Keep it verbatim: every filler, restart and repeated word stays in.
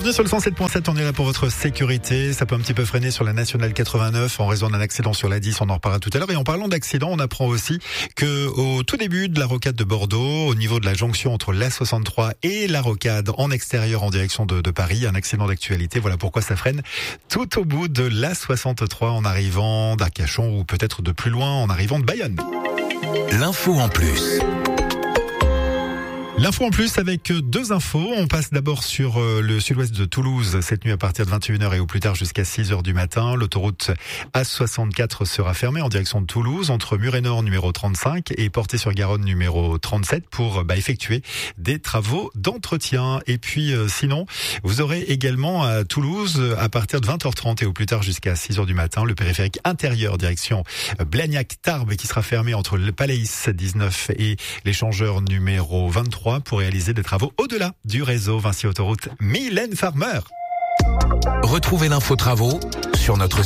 Bienvenue sur le cent sept point sept, on est là pour votre sécurité. Ça peut un petit peu freiner sur la nationale quatre-vingt-neuf en raison d'un accident sur la dix, on en reparlera tout à l'heure. Et en parlant d'accident, on apprend aussi que au tout début de la rocade de Bordeaux, au niveau de la jonction entre l'A soixante-trois et la rocade en extérieur en direction de, de Paris, un accident d'actualité. Voilà pourquoi ça freine tout au bout de l'A soixante-trois en arrivant d'Arcachon ou peut-être de plus loin en arrivant de Bayonne. L'info en plus. L'info en plus avec deux infos. On passe d'abord sur le sud-ouest de Toulouse cette nuit à partir de vingt et une heures et au plus tard jusqu'à six heures du matin. L'autoroute A soixante-quatre sera fermée en direction de Toulouse entre Muret-Nord numéro trente-cinq et Portée-sur-Garonne numéro trente-sept pour bah, effectuer des travaux d'entretien. Et puis euh, sinon, vous aurez également à Toulouse à partir de vingt heures trente et au plus tard jusqu'à six heures du matin le périphérique intérieur direction Blagnac-Tarbes qui sera fermé entre le Palais dix-neuf et l'échangeur numéro vingt-trois pour réaliser des travaux au-delà du réseau Vinci Autoroute Mylène Farmer. Retrouvez l'info travaux sur notre